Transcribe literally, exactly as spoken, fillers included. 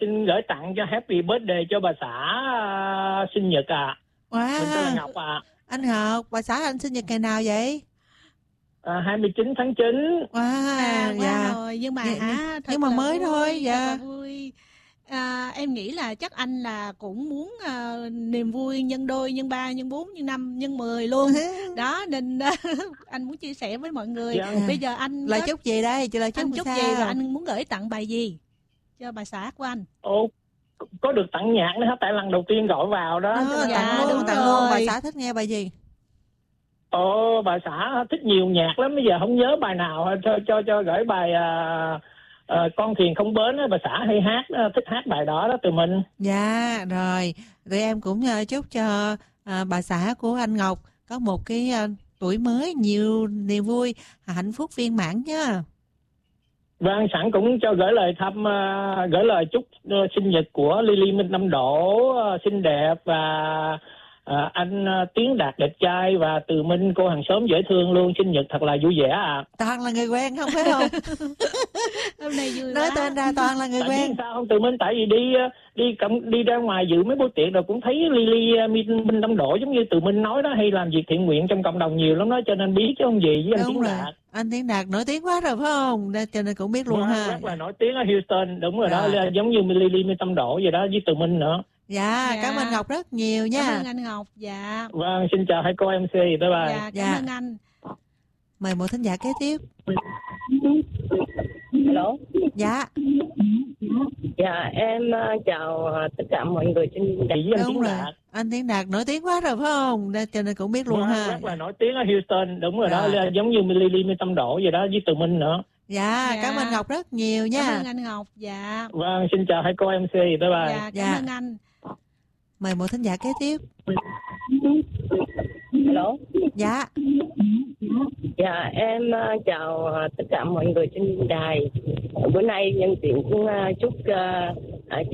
xin gửi tặng cho happy birthday cho bà xã uh, sinh nhật à. Wow. Mình tên là Ngọc à. Anh Ngọc, bà xã anh sinh nhật ngày nào vậy? À, hai mươi chín tháng chín. Wow, À, qua dạ. rồi nhưng mà Nhưng- hả thật nhưng mà là mới vui, thôi, thật dạ. là vui. À, em nghĩ là chắc anh là cũng muốn à, niềm vui nhân đôi, nhân ba, nhân bốn, nhân năm, nhân mười luôn. Đó nên anh muốn chia sẻ với mọi người. Dạ. Bây giờ anh Lời có, chúc gì đây? Lời chúc anh chúc sao? gì và anh muốn gửi tặng bài gì cho bà xã của anh? Ồ, có được tặng nhạc nữa hả? Tại lần đầu tiên gọi vào đó. Đó, cho nên- dạ, tặng luôn, đúng tặng rồi. luôn. Bà xã thích nghe bài gì? Ồ, bà xã thích nhiều nhạc lắm, bây giờ không nhớ bài nào, cho cho cho gửi bài à, à, Con thuyền không bến á, bà xã hay hát, á, thích hát bài đó đó từ mình. Dạ, rồi. Tụi em cũng ờ, chúc cho ờ, bà xã của anh Ngọc có một cái ờ, tuổi mới nhiều niềm vui, hạnh phúc viên mãn nha. Vâng, sẵn cũng cho gửi lời thăm, à, gửi lời chúc à, sinh nhật của Lily Minh Tâm Độ à, xinh đẹp, và à, anh à, Tiến Đạt đẹp trai, và Từ Minh cô hàng xóm dễ thương luôn, sinh nhật thật là vui vẻ à. Toàn là người quen không phải không? Hôm nay vui Nói quá. tên ra toàn là người Tại biết quen. sao không Từ Minh, tại vì đi à, đi cầm, đi ra ngoài dự mấy buổi tiệc rồi cũng thấy Lily à, Minh Minh Tâm Độ giống như Từ Minh nói đó, hay làm việc thiện nguyện trong cộng đồng nhiều lắm đó, cho nên biết chứ không gì với anh Đúng Tiến rồi. Đạt. Anh Tiến Đạt nổi tiếng quá rồi phải không? Nên- Cho nên cũng biết luôn Vâng, ha. rất là nổi tiếng ở Houston, đúng rồi đó, Rồi. giống như Lily Minh Tâm Độ vậy đó, với Từ Minh nữa. Dạ, Dạ. cảm ơn Ngọc rất nhiều Cảm nha. ơn anh Ngọc. Dạ. Vâng, xin chào hai cô em xê, bye bye. Dạ, cảm Dạ. ơn anh. Mời một thính giả kế tiếp. Alo. Dạ, Dạ em uh, chào uh, tất cả mọi người trên Chị với anh đúng Tiến rồi. Đạt. Anh Tiến Đạt nổi tiếng quá rồi phải không? Nên- Cho nên cũng biết luôn Vâng, ha. rất là nổi tiếng ở Houston, đúng rồi đó, Rồi. giống như Lily Minh Tâm Độ vậy đó, với Từ Minh nữa. Dạ, Dạ. cảm ơn Ngọc rất nhiều Cảm nha. ơn anh Ngọc. Dạ. Vâng, xin chào hai cô em xê, bye bye. Dạ, cảm Dạ. ơn anh. Mời một thính giả kế tiếp. Alo. Dạ, Dạ em uh, chào uh, tất cả mọi người trên đài. Bữa nay nhân tiện cũng uh, chúc uh, uh,